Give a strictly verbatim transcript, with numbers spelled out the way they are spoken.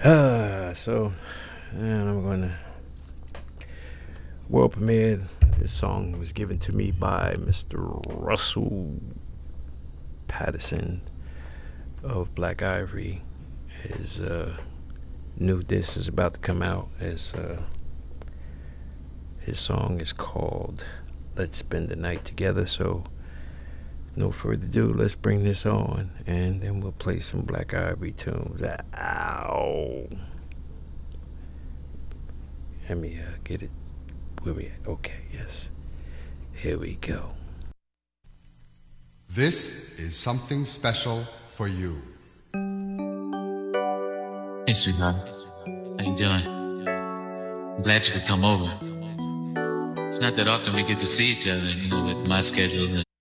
Uh, so, and I'm gonna world premiere. This song was given to me by Mister Russell Patterson of Black Ivory. His uh, new disc is about to come out. His uh, his song is called "Let's Spend the Night Together." So, no further ado, let's bring this on, and then we'll play some Black Ivory tunes. Ow! Let me uh, get it. Where we at? Okay, yes. Here we go. This is something special for you. Hey, sweetheart. How you doing? I'm glad you could come over. It's not that often we get to see each other, you know, with my schedule.